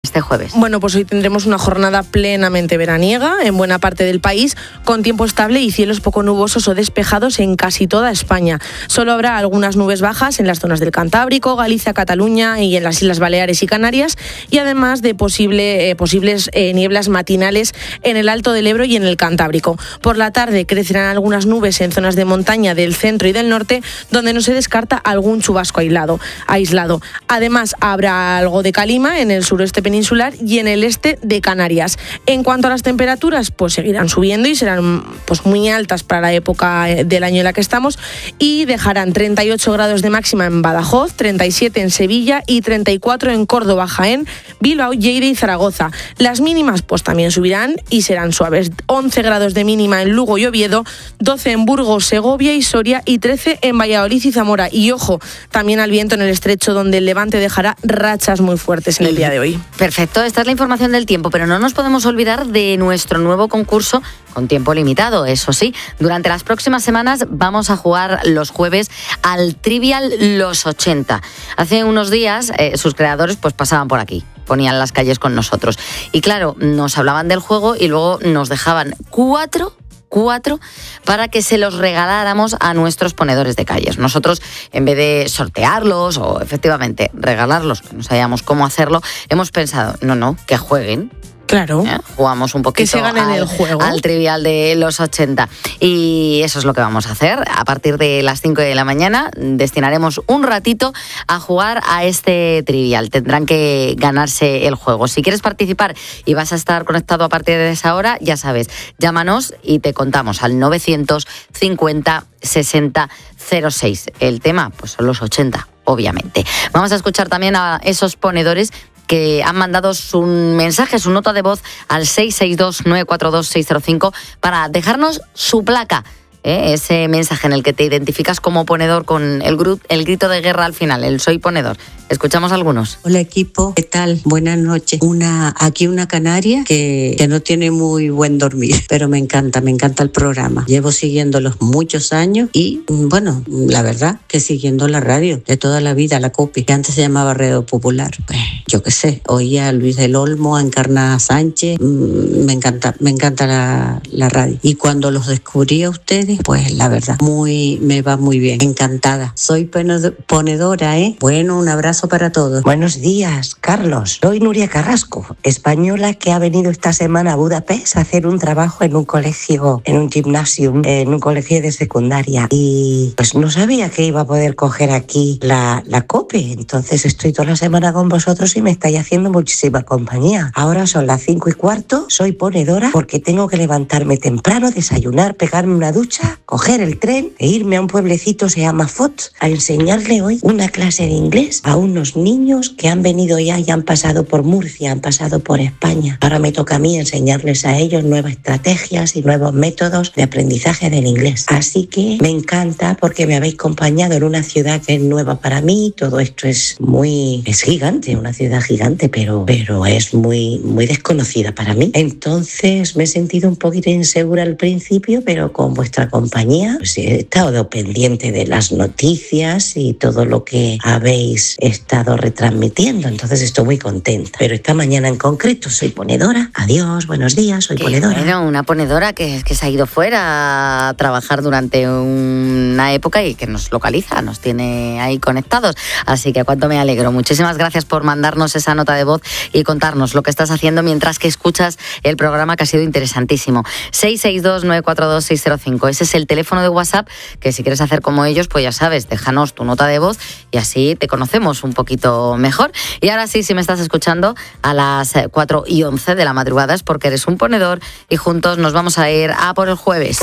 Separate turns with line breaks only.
este jueves?
Bueno, pues hoy tendremos una jornada plenamente veraniega en buena parte del país, con tiempo estable y cielos poco nubosos o despejados en casi toda España. Solo habrá algunas nubes bajas en las zonas del Cantábrico, Galicia, Cataluña y en las Islas Baleares y Canarias, y además de posibles nieblas matinales en el Alto del Ebro y en el Cantábrico. Por la tarde crecerán algunas nubes en zonas de montaña del centro y del norte, donde no se descarta algún chubasco aislado. Además, habrá algo de calima en el suroeste peninsular y en el este de Canarias. En cuanto a las temperaturas, pues seguirán subiendo y serán pues muy altas para la época del año en la que estamos, y dejarán 38 grados de máxima en Badajoz, 37 en Sevilla y 34 en Córdoba, Jaén, Bilbao, Lleida y Zaragoza. Las mínimas pues también subirán y serán suaves. 11 grados de mínima en Lugo y Oviedo, 12 en Burgos, Segovia y Soria y 13 en Valladolid y Zamora. Y ojo, también al viento en el estrecho, donde el levante dejará rachas muy fuertes en el día de hoy.
Perfecto, esta es la información del tiempo, pero no nos podemos olvidar de nuestro nuevo concurso con tiempo limitado. Eso sí, durante las próximas semanas vamos a jugar los jueves al Trivial Los 80. Hace unos días sus creadores pues pasaban por aquí, ponían las calles con nosotros. Y claro, nos hablaban del juego y luego nos dejaban cuatro para que se los regaláramos a nuestros ponedores de calles. Nosotros, en vez de sortearlos o efectivamente regalarlos, que no sabíamos cómo hacerlo, hemos pensado, no, que jueguen.
Claro.
Jugamos un poquito
que se ganen el juego.
Al Trivial de los 80. Y eso es lo que vamos a hacer. A partir de las 5 de la mañana destinaremos un ratito a jugar a este Trivial. Tendrán que ganarse el juego. Si quieres participar y vas a estar conectado a partir de esa hora, ya sabes, llámanos y te contamos al 950 60 06. El tema, pues son los 80, obviamente. Vamos a escuchar también a esos ponedores que han mandado su mensaje, su nota de voz al 662-942-605 para dejarnos su placa. Ese mensaje en el que te identificas como ponedor con el grito de guerra al final, el soy ponedor. Escuchamos algunos.
Hola equipo, ¿qué tal? Buenas noches. Aquí una canaria que no tiene muy buen dormir, pero me encanta el programa. Llevo siguiéndolos muchos años y bueno, la verdad que siguiendo la radio de toda la vida, la COPE, que antes se llamaba Radio Popular. Pues yo qué sé, oía a Luis del Olmo, a Encarna Sánchez, me encanta la radio. Y cuando los descubrí a ustedes, pues la verdad, me va muy bien, encantada. Soy ponedora, Bueno, un abrazo para todos.
Buenos días, Carlos. Soy Nuria Carrasco, española que ha venido esta semana a Budapest a hacer un trabajo en un colegio, en un gimnasio, en un colegio de secundaria. Y pues no sabía que iba a poder coger aquí la COPE. Entonces estoy toda la semana con vosotros y me estáis haciendo muchísima compañía. Ahora son las 5:15, soy ponedora porque tengo que levantarme temprano, desayunar, pegarme una ducha, coger el tren e irme a un pueblecito, se llama Foz, a enseñarle hoy una clase de inglés a unos niños que han venido ya y han pasado por Murcia, han pasado por España. Ahora me toca a mí enseñarles a ellos nuevas estrategias y nuevos métodos de aprendizaje del inglés. Así que me encanta porque me habéis acompañado en una ciudad que es nueva para mí. Todo esto es gigante, una ciudad gigante, pero es muy desconocida para mí. Entonces me he sentido un poquito insegura al principio, pero con vuestra compañía pues he estado pendiente de las noticias y todo lo que habéis estado retransmitiendo, entonces estoy muy contenta. Pero esta mañana en concreto soy ponedora. Adiós, buenos días, soy ponedora.
Bueno, una ponedora que se ha ido fuera a trabajar durante una época y que nos localiza, nos tiene ahí conectados. Así que cuánto me alegro. Muchísimas gracias por mandarnos esa nota de voz y contarnos lo que estás haciendo mientras que escuchas el programa, que ha sido interesantísimo. 662-942-605. Ese es el teléfono de WhatsApp, que si quieres hacer como ellos, pues ya sabes, déjanos tu nota de voz y así te conocemos un poquito mejor. Y ahora sí, si me estás escuchando a las 4:11 de la madrugada es porque eres un ponedor y juntos nos vamos a ir a por el jueves.